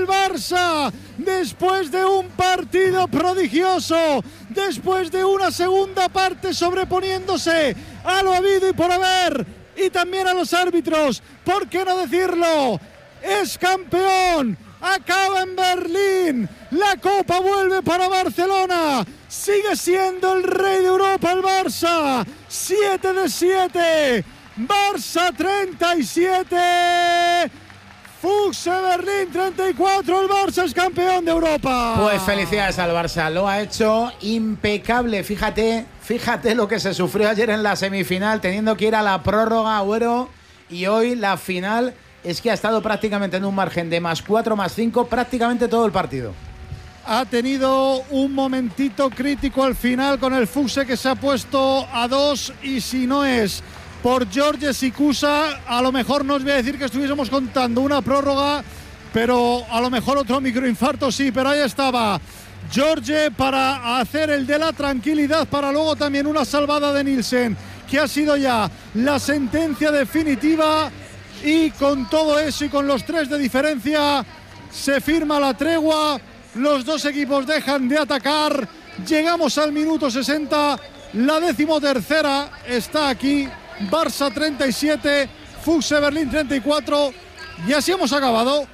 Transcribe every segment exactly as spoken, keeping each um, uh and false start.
el Barça, después de un partido prodigioso, después de una segunda parte sobreponiéndose a lo habido y por haber, y también a los árbitros, ¿por qué no decirlo? Es campeón, acaba en Berlín, la Copa vuelve para Barcelona, sigue siendo el rey de Europa el Barça, siete de siete, Barça treinta y siete, Füchse Berlín treinta y cuatro, el Barça es campeón de Europa. Pues felicidades al Barça, lo ha hecho impecable, fíjate, fíjate lo que se sufrió ayer en la semifinal, teniendo que ir a la prórroga, Agüero, y hoy la final es que ha estado prácticamente en un margen de más cuatro, más cinco, prácticamente todo el partido. Ha tenido un momentito crítico al final con el Füchse que se ha puesto a dos, y si no es por George Sikusa, a lo mejor no os voy a decir que estuviésemos contando una prórroga, pero a lo mejor otro microinfarto sí, pero ahí estaba George para hacer el de la tranquilidad, para luego también una salvada de Nielsen, que ha sido ya la sentencia definitiva, y con todo eso y con los tres de diferencia se firma la tregua, los dos equipos dejan de atacar, llegamos al minuto sesenta, la decimotercera está aquí, Barça treinta y siete, Füchse Berlín treinta y cuatro, y así hemos acabado.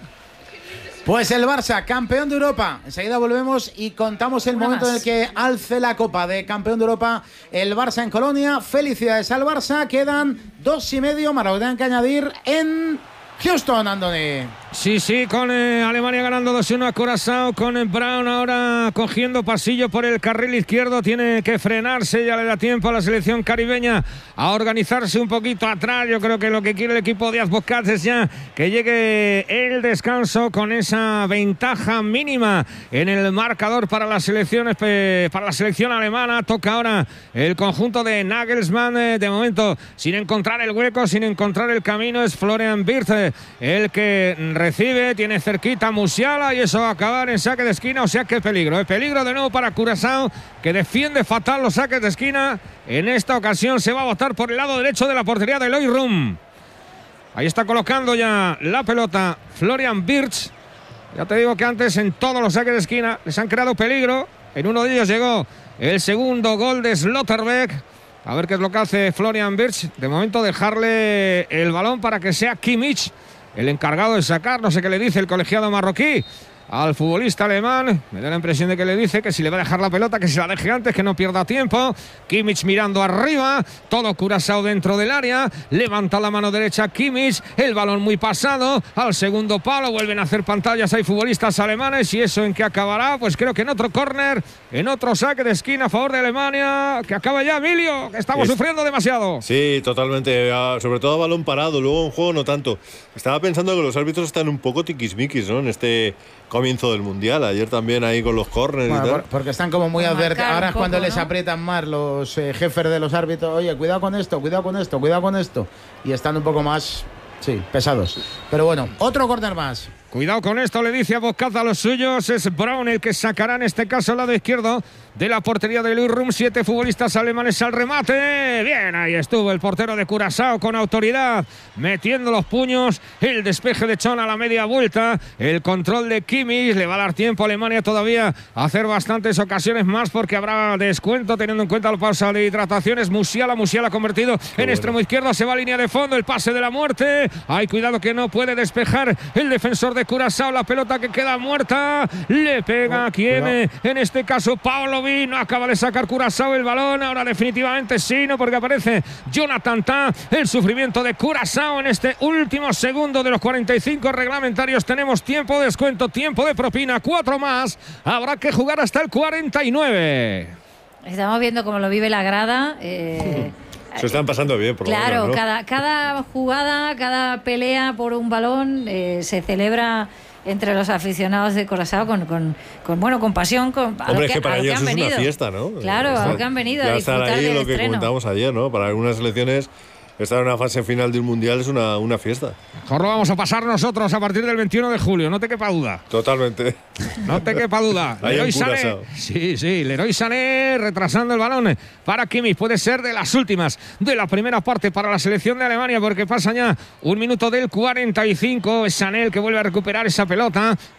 Pues el Barça, campeón de Europa. Enseguida volvemos y contamos el Una momento más. en el que alce la copa de campeón de Europa el Barça en Colonia. Felicidades al Barça, quedan dos y medio, más lo que tengan que añadir en Houston, Andoni. Sí, sí, con eh, Alemania ganando dos uno a Curazao, con eh, Brown ahora cogiendo pasillo por el carril izquierdo, tiene que frenarse, ya le da tiempo a la selección caribeña a organizarse un poquito atrás. Yo creo que lo que quiere el equipo de Díaz-Boscaz es ya que llegue el descanso con esa ventaja mínima en el marcador para la selección, eh, para la selección alemana. Toca ahora el conjunto de Nagelsmann, eh, de momento sin encontrar el hueco, sin encontrar el camino, es Florian Wirtz eh, el que recibe, tiene cerquita Musiala, y eso va a acabar en saque de esquina, o sea que peligro, es peligro de nuevo para Curazao, que defiende fatal los saques de esquina. En esta ocasión se va a botar por el lado derecho de la portería de Eloy Rum. Ahí está colocando ya la pelota Florian Wirtz. Ya te digo que antes en todos los saques de esquina les han creado peligro, en uno de ellos llegó el segundo gol de Slotterbeck. A ver qué es lo que hace Florian Wirtz. De momento dejarle el balón para que sea Kimmich el encargado de sacar, no sé qué le dice el colegiado marroquí al futbolista alemán. Me da la impresión de que le dice que si le va a dejar la pelota, que se la deje antes, que no pierda tiempo. Kimmich mirando arriba, todo Curazao dentro del área, levanta la mano derecha Kimmich, el balón muy pasado al segundo palo, vuelven a hacer pantallas, hay futbolistas alemanes, y eso en qué acabará, pues creo que en otro córner, en otro saque de esquina a favor de Alemania, que acaba ya, Emilio, que estamos es... sufriendo demasiado. Sí, totalmente, sobre todo a balón parado, luego en juego no tanto. Estaba pensando que los árbitros están un poco tiquismiquis, ¿no?, en este comienzo del Mundial. Ayer también ahí con los córneres, bueno, y tal. Porque están como muy advertidos. Ahora es cuando poco, les ¿no? aprietan más los eh, jefes de los árbitros. Oye, cuidado con esto, cuidado con esto, cuidado con esto. Y están un poco más, sí, pesados. Pero bueno, otro córner más. Cuidado con esto, le dice a Boscaz a los suyos. Es Brown el que sacará en este caso el lado izquierdo de la portería de Luis Rum. Siete futbolistas alemanes al remate. Bien, ahí estuvo el portero de Curazao con autoridad, metiendo los puños. El despeje de Chon a la media vuelta. El control de Kimmich. Le va a dar tiempo a Alemania todavía a hacer bastantes ocasiones más, porque habrá descuento teniendo en cuenta la pausa de hidrataciones. Musiala, Musiala convertido Qué en bueno. extremo izquierdo. Se va a línea de fondo. El pase de la muerte. Ay, cuidado que no puede despejar el defensor de de Curazao, la pelota que queda muerta, le pega a quien, en este caso Pavlovic, no acaba de sacar Curazao el balón, ahora definitivamente sí, no, porque aparece Jonathan Tah. El sufrimiento de Curazao en este último segundo de los cuarenta y cinco reglamentarios. Tenemos tiempo de descuento, tiempo de propina, cuatro más, habrá que jugar hasta el cuarenta y nueve. Estamos viendo cómo lo vive la grada. eh... Se están pasando bien, por Claro, lo menos, ¿no? cada, cada jugada, cada pelea por un balón eh, se celebra entre los aficionados de Curazao con, con, con, bueno, con pasión. Con, Hombre, lo es que, que para ellos es venido. una fiesta, ¿no? Claro, a lo que han venido ya a disfrutar estar ahí del lo que estreno. comentábamos ayer, ¿no? Para algunas selecciones estar en una fase final de un mundial es una, una fiesta. Mejor lo vamos a pasar nosotros a partir del veintiuno de julio, no te quepa duda. Totalmente. No te quepa duda. Leroy Sané. Sí, sí, Leroy Sané retrasando el balón para Kimmich. Puede ser de las últimas de la primera parte para la selección de Alemania, porque pasa ya un minuto del cuarenta y cinco. Es Sané el que vuelve a recuperar esa pelota.